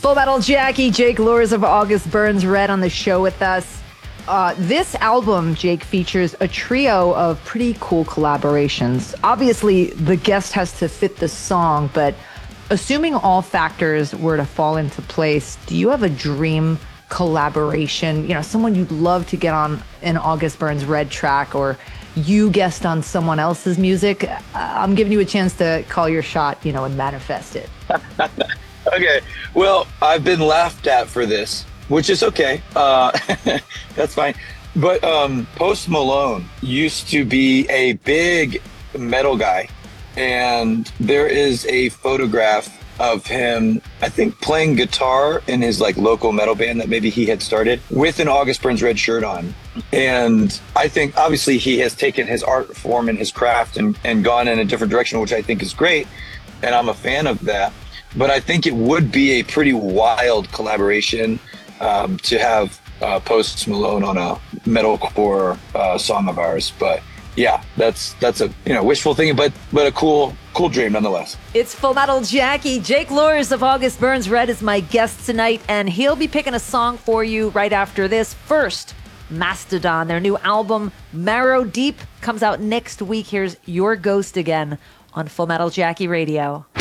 Full Metal Jackie, Jake Luhrs of August Burns Red on the show with us. This album, Jake, features a trio of pretty cool collaborations. Obviously, the guest has to fit the song, but assuming all factors were to fall into place, do you have a dream collaboration? You know, someone you'd love to get on an August Burns Red track, or you guest on someone else's music? I'm giving you a chance to call your shot, and manifest it. Okay. Well, I've been laughed at for this, which is okay. That's fine. But Post Malone used to be a big metal guy. And there is a photograph of him, I think, playing guitar in his local metal band that maybe he had started, with an August Burns Red shirt on. And I think obviously he has taken his art form and his craft and gone in a different direction, which I think is great. And I'm a fan of that. But I think it would be a pretty wild collaboration to have Post Malone on a metalcore song of ours. But yeah, that's a wishful thinking, but a cool dream nonetheless. It's Full Metal Jackie. Jake Luhrs of August Burns Red is my guest tonight, and he'll be picking a song for you right after this. First, Mastodon, their new album Marrow Deep, comes out next week. Here's Your Ghost Again on Full Metal Jackie Radio.